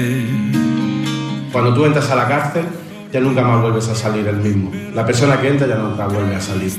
Cuando tú entras a la cárcel, ya nunca más vuelves a salir el mismo. La persona que entra ya nunca vuelve a salir.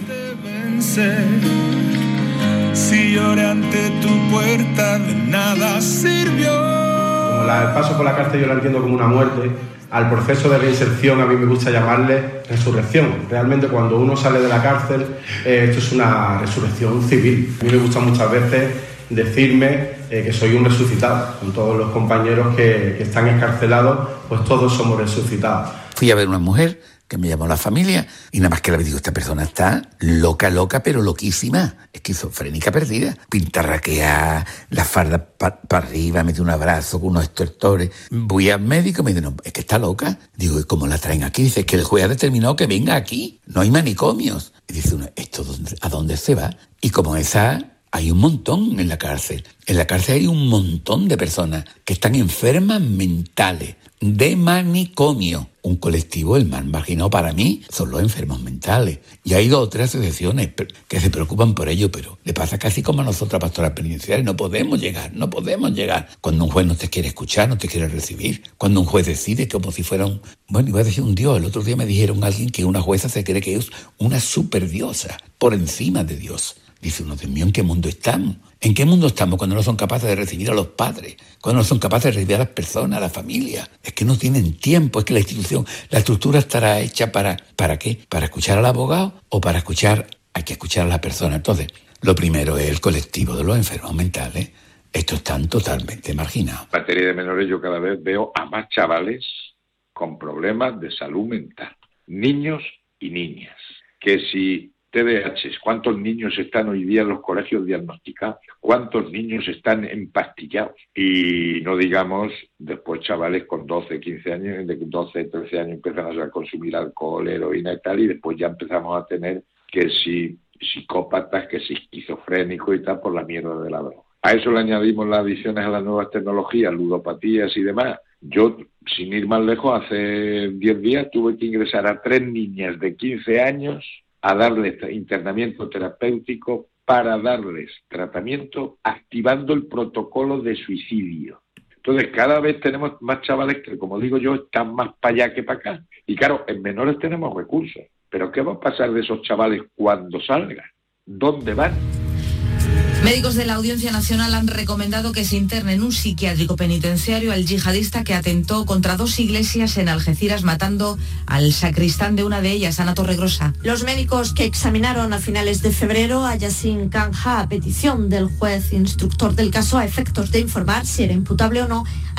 Si lloré ante tu puerta, de nada sirvió. Como el paso por la cárcel yo lo entiendo como una muerte, al proceso de reinserción a mí me gusta llamarle resurrección. Realmente cuando uno sale de la cárcel, esto es una resurrección civil. A mí me gusta muchas veces decirme que soy un resucitado. Con todos los compañeros que están escarcelados, pues todos somos resucitados. Fui a ver una mujer que me llamó a la familia y nada más que la vi, digo, esta persona está loca, pero loquísima, esquizofrénica perdida, pintarraqueada, la farda para arriba, mete un abrazo con unos estertores. Voy al médico y me dice, no, es que está loca. Digo, ¿y cómo la traen aquí? Dice, es que el juez ha determinado que venga aquí, no hay manicomios. Y dice uno, ¿esto a dónde se va? Y como esa... hay un montón en la cárcel. En la cárcel hay un montón de personas que están enfermas mentales, de manicomio. Un colectivo, el más marginado para mí, son los enfermos mentales. Y hay otras asociaciones que se preocupan por ello, pero le pasa casi como a nosotros, pastoral penitenciaria. No podemos llegar. Cuando un juez no te quiere escuchar, no te quiere recibir. Cuando un juez decide como si fuera iba a decir un dios. El otro día me dijeron alguien que una jueza se cree que es una superdiosa, por encima de Dios. Dice uno, Dios mío, ¿en qué mundo estamos? ¿En qué mundo estamos cuando no son capaces de recibir a los padres? Cuando no son capaces de recibir a las personas, a la familia. Es que no tienen tiempo, es que la estructura estará hecha ¿para qué? ¿Para escuchar al abogado o hay que escuchar a la persona? Entonces, lo primero es el colectivo de los enfermos mentales. Estos están totalmente marginados. En materia de menores yo cada vez veo a más chavales con problemas de salud mental. Niños y niñas. Que si... TDAH, ¿cuántos niños están hoy día en los colegios diagnosticados? ¿Cuántos niños están empastillados? Y no digamos, después chavales con 12, 15 años, de 12, 13 años empiezan a consumir alcohol, heroína y tal, y después ya empezamos a tener que si psicópatas, que si esquizofrénicos y tal, por la mierda de la droga. A eso le añadimos las adiciones a las nuevas tecnologías, ludopatías y demás. Yo, sin ir más lejos, hace 10 días tuve que ingresar a 3 niñas de 15 años a darles internamiento terapéutico para darles tratamiento activando el protocolo de suicidio. Entonces, cada vez tenemos más chavales que, como digo yo, están más para allá que para acá. Y claro, en menores tenemos recursos. Pero ¿qué va a pasar de esos chavales cuando salgan? ¿Dónde van? Médicos de la Audiencia Nacional han recomendado que se interne en un psiquiátrico penitenciario al yihadista que atentó contra 2 iglesias en Algeciras, matando al sacristán de una de ellas, Ana Torregrosa. Los médicos que examinaron a finales de febrero a Yassin Kanja a petición del juez instructor del caso a efectos de informar si era imputable o no,